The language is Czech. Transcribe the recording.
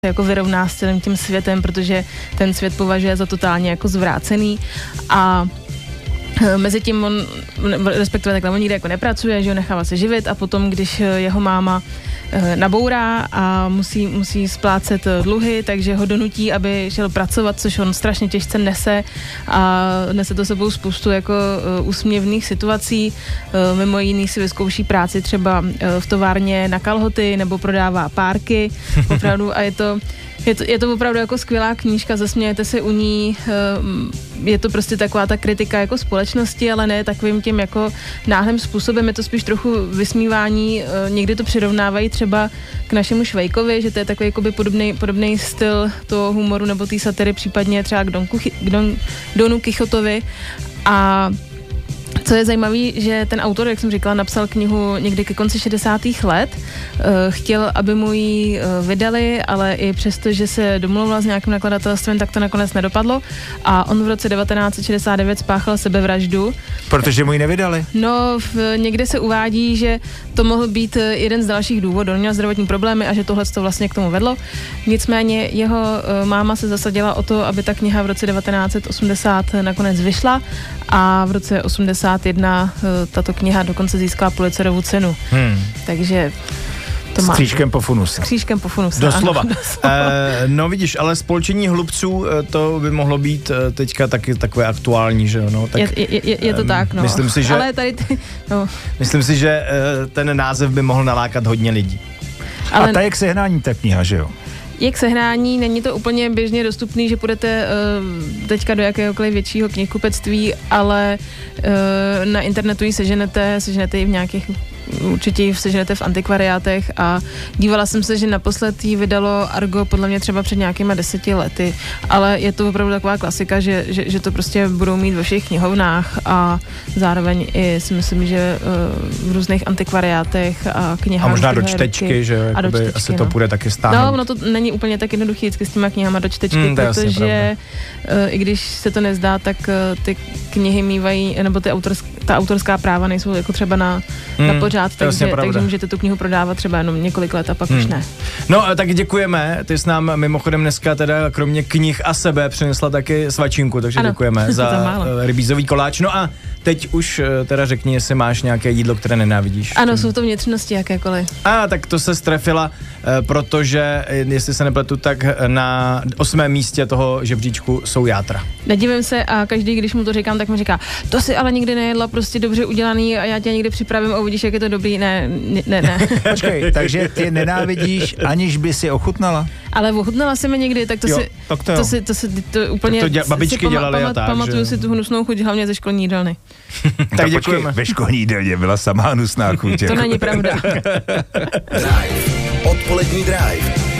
jako vyrovná s celým tím světem, protože ten svět považuje za totálně jako zvrácený a mezitím on, respektive takhle, on nikde jako nepracuje, že ho nechává se živit a potom, když jeho máma nabourá a musí splácet dluhy, takže ho donutí, aby šel pracovat, což on strašně těžce nese a nese to sebou spoustu jako úsměvných situací. Mimo jiný si vyzkouší práci třeba v továrně na kalhoty nebo prodává párky, opravdu, a je to opravdu jako skvělá knížka, zasmějete se u ní, je to prostě taková ta kritika jako společnosti, ale ne takovým tím jako náhlým způsobem, je to spíš trochu vysmívání, někdy to přirovnávají třeba k našemu Švejkovi, že to je takový jakoby podobný styl toho humoru nebo té satiry, případně třeba k Donu Kichotovi. A co je zajímavé, že ten autor, jak jsem říkala, napsal knihu někdy ke konci 60. let. Chtěl, aby mu ji vydali, ale i přesto, že se domluvila s nějakým nakladatelstvem, tak to nakonec nedopadlo. A on v roce 1969 spáchal sebevraždu. Protože mu ji nevydali? No, někde se uvádí, že to mohl být jeden z dalších důvodů. On měl zdravotní problémy a že tohle to vlastně k tomu vedlo. Nicméně jeho máma se zasadila o to, aby ta kniha v roce 1980 nakonec vyšla a v roce 81 tato kniha dokonce získala Pulitzerovu cenu. Takže to má. S křížkem po funuse. S křížkem po funuse. Doslova. No vidíš, ale spolčení hlubců, to by mohlo být teďka taky takové aktuální, že jo? No, tak, je to tak, no. Myslím si, že, ale tady no. Myslím si, že ten název by mohl nalákat hodně lidí. Ale a ta je k sehnání ta kniha, že jo? Je k sehnání, není to úplně běžně dostupný, že půjdete teďka do jakéhokoliv většího knihkupectví, ale na internetu ji seženete ji v nějakých, určitě ji seženete v antikvariátech a dívala jsem se, že naposled ji vydalo Argo podle mě třeba před nějakýma 10 lety, ale je to opravdu taková klasika, že to prostě budou mít ve všech knihovnách a zároveň i si myslím, že v různých antikvariátech a knihách. A možná do čtečky, že jo, asi to půjde taky stáhnout. No, to není úplně tak jednoduchý vždycky s těma knihama do čtečky, protože i když se to nezdá, tak ty knihy mývají, nebo ta autorská práva nejsou jako třeba na pořád, takže můžete tu knihu prodávat třeba jenom několik let a pak už ne. No, tak děkujeme, ty jsi nám mimochodem dneska teda kromě knih a sebe přinesla taky svačinku, takže ano, děkujeme za rybízový koláč. No a teď už teda řekni, jestli máš nějaké jídlo, které nenávidíš. Ano, jsou to vnitřnosti jakékoliv. Tak to se strefila, protože, jestli se nepletu, tak na 8. místě toho žebříčku jsou játra. Nedivím se a každý, když mu to říkám, tak mi říká, to si ale nikdy nejedla, prostě dobře udělaný a já tě někdy připravím a uvidíš, jak je to dobrý. Ne. Počkej, takže ty nenávidíš, aniž by si ochutnala? Ale ochutnala jsem mi někdy, tak to úplně... Tak to babičky dělaly a tak, pamatuju si tu hnusnou chuť, hlavně ze školní jídelny. Tak děkujeme. Ve školní jídelně byla sama hnusná chuť. To není pravda. Drive. Odpolední Drive.